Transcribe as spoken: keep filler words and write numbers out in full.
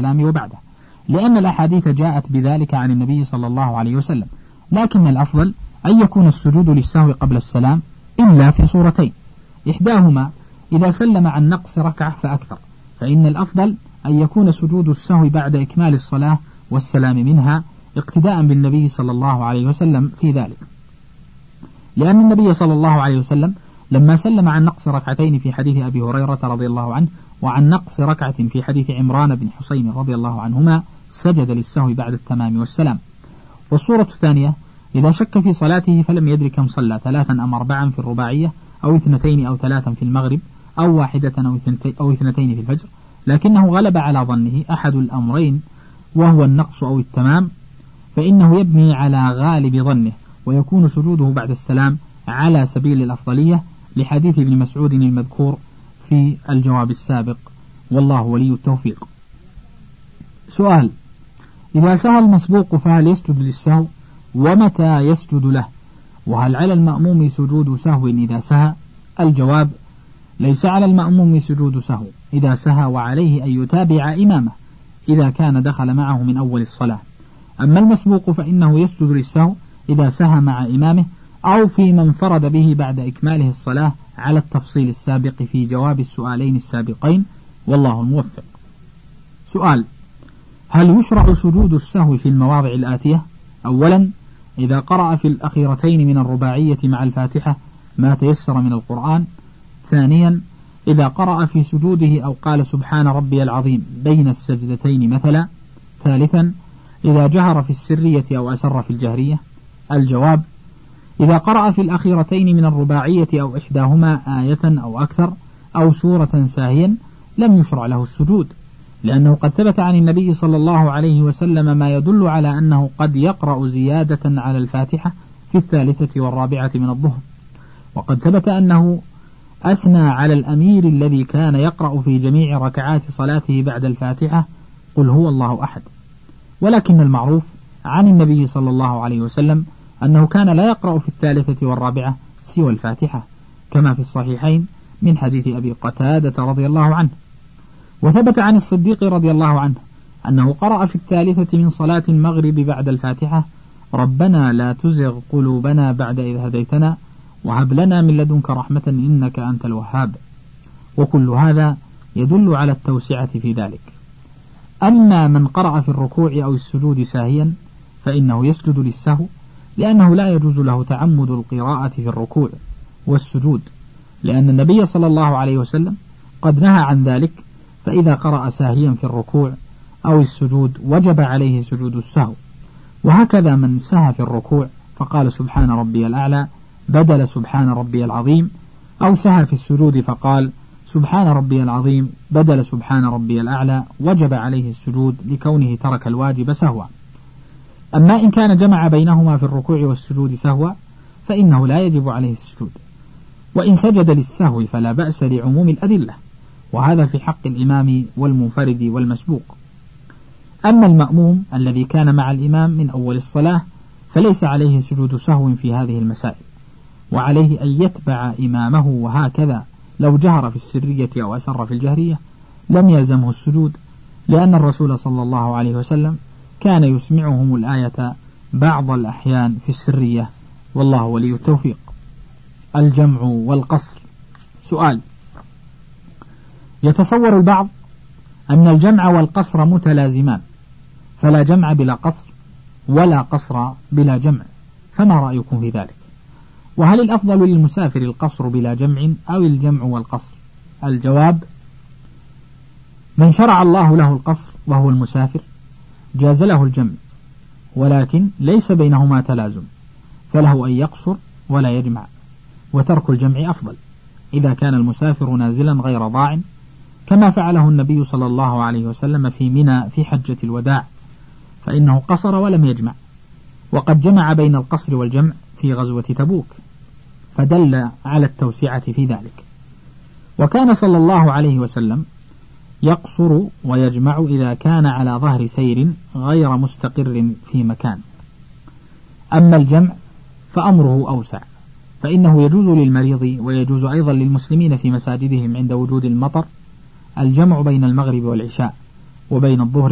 السلام وبعده، لأن الأحاديث جاءت بذلك عن النبي صلى الله عليه وسلم، لكن الأفضل أن يكون السجود للسهو قبل السلام إلا في صورتين: إحداهما إذا سلم عن نقص ركعة فأكثر، فإن الأفضل أن يكون سجود السهو بعد إكمال الصلاة والسلام منها اقتداء بالنبي صلى الله عليه وسلم في ذلك، لأن النبي صلى الله عليه وسلم لما سلم عن نقص ركعتين في حديث أبي هريرة رضي الله عنه وعن نقص ركعة في حديث عمران بن حسين رضي الله عنهما سجد للسهو بعد التمام والسلام. والصورة الثانية إذا شك في صلاته فلم يدرك كم صلى، ثلاثا أم أربعا في الرباعية أو اثنتين أو ثلاثا في المغرب أو واحدة أو اثنتين في الفجر، لكنه غلب على ظنه أحد الأمرين وهو النقص أو التمام، فإنه يبني على غالب ظنه ويكون سجوده بعد السلام على سبيل الأفضلية لحديث ابن مسعود المذكور في الجواب السابق، والله ولي التوفيق. سؤال: إذا سهى المسبوق فهل يسجد للسهو؟ ومتى يسجد له؟ وهل على المأموم سجود سهو إذا سهى؟ الجواب: ليس على المأموم سجود سهو إذا سهى، وعليه أن يتابع إمامه إذا كان دخل معه من أول الصلاة. أما المسبوق فإنه يسجد للسهو إذا سهى مع إمامه أو في من انفرد به بعد إكماله الصلاة، على التفصيل السابق في جواب السؤالين السابقين، والله الموفق. سؤال: هل يشرع سجود السهو في المواضع الآتية؟ أولا، إذا قرأ في الأخيرتين من الرباعية مع الفاتحة ما تيسر من القرآن. ثانيا، إذا قرأ في سجوده أو قال سبحان ربي العظيم بين السجدتين مثلا. ثالثا، إذا جهر في السرية أو أسر في الجهرية. الجواب: إذا قرأ في الأخيرتين من الرباعية أو إحداهما آية أو أكثر أو سورة ساهيا لم يشرع له السجود، لأنه قد ثبت عن النبي صلى الله عليه وسلم ما يدل على أنه قد يقرأ زيادة على الفاتحة في الثالثة والرابعة من الظهر، وقد ثبت أنه أثنى على الأمير الذي كان يقرأ في جميع ركعات صلاته بعد الفاتحة قل هو الله أحد. ولكن المعروف عن النبي صلى الله عليه وسلم أنه كان لا يقرأ في الثالثة والرابعة سوى الفاتحة، كما في الصحيحين من حديث أبي قتادة رضي الله عنه. وثبت عن الصديق رضي الله عنه أنه قرأ في الثالثة من صلاة المغرب بعد الفاتحة ربنا لا تزغ قلوبنا بعد إذ هديتنا وهب لنا من لدنك رحمة إنك أنت الوهاب. وكل هذا يدل على التوسعة في ذلك. أما من قرأ في الركوع أو السجود ساهيا فإنه يسجد للسهو، لأنه لا يجوز له تعمد القراءة في الركوع والسجود، لأن النبي صلى الله عليه وسلم قد نهى عن ذلك، فإذا قرأ ساهيا في الركوع أو السجود وجب عليه سجود السهو. وهكذا من سهى في الركوع فقال سبحان ربي الأعلى بدل سبحان ربي العظيم، أو سهى في السجود فقال سبحان ربي العظيم بدل سبحان ربي الأعلى، وجب عليه السجود لكونه ترك الواجب سهوا. أما إن كان جمع بينهما في الركوع والسجود سهوا فإنه لا يجب عليه السجود، وإن سجد للسهو فلا بأس لعموم الأدلة، وهذا في حق الإمام والمنفرد والمسبوق. أما المأموم الذي كان مع الإمام من أول الصلاة فليس عليه سجود سهو في هذه المسائل، وعليه أن يتبع إمامه، وهكذا لو جهر في السرية أو أسر في الجهرية لم يلزمه السجود، لأن الرسول صلى الله عليه وسلم كان يسمعهم الآية بعض الأحيان في السرية، والله ولي التوفيق. الجمع والقصر. سؤال: يتصور البعض أن الجمع والقصر متلازمان، فلا جمع بلا قصر ولا قصر بلا جمع، فما رأيكم في ذلك؟ وهل الأفضل للمسافر القصر بلا جمع أو الجمع والقصر؟ الجواب: من شرع الله له القصر وهو المسافر جاز له الجمع، ولكن ليس بينهما تلازم، فله أن يقصر ولا يجمع، وترك الجمع أفضل إذا كان المسافر نازلا غير ضاع، كما فعله النبي صلى الله عليه وسلم في منى في حجة الوداع، فإنه قصر ولم يجمع، وقد جمع بين القصر والجمع في غزوة تبوك، فدل على التوسعة في ذلك. وكان صلى الله عليه وسلم يقصر ويجمع إذا كان على ظهر سير غير مستقر في مكان. أما الجمع فأمره أوسع، فإنه يجوز للمريض ويجوز أيضا للمسلمين في مساجدهم عند وجود المطر الجمع بين المغرب والعشاء وبين الظهر